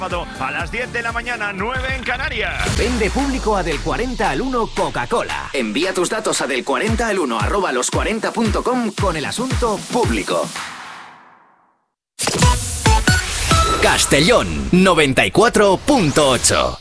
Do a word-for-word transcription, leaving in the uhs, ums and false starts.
A las diez de la mañana, nueve en Canarias. Vende público a del cuarenta al uno Coca-Cola. Envía tus datos a del cuarenta al uno arroba los cuarenta punto com con el asunto público. Castellón noventa y cuatro punto ocho.